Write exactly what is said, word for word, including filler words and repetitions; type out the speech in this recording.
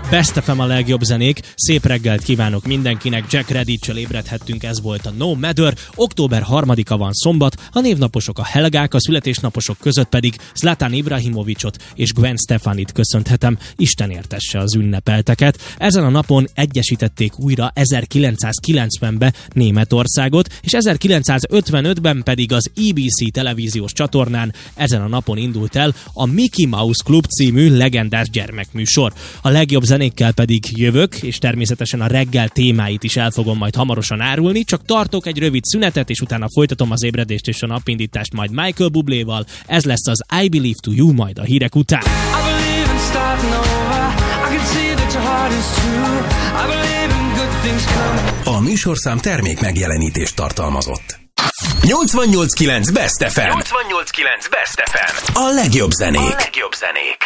Best ef em a legjobb zenék. Szép reggelt kívánok mindenkinek. Jack Redditch-el ébredhettünk, ez volt a No Matter. október harmadika van szombat, a névnaposok a Helgák, a születésnaposok között pedig Zlatan Ibrahimovicsot és Gwen Stefanit köszönhetem. Isten értesse az ünnepelteket. Ezen a napon egyesítették újra ezerkilencszázkilencvenben Németországot, és ezerkilencszázötvenötben pedig az é bé cé televíziós csatornán ezen a napon indult el a Mickey Mouse Club című legendás gyermekműsor. A legjobb zenékkel pedig jövök, és természetesen a reggel témáit is el fogom majd hamarosan árulni, csak tartok egy rövid szünetet, és utána folytatom az ébredést és a napindítást majd Michael Bubléval. Ez lesz az I Believe to You majd a hírek után. A műsorszám termék megjelenítést tartalmazott. nyolcvannyolc kilenc Best ef em. nyolcvannyolc kilenc Best ef em. A legjobb zenék. A legjobb zenék.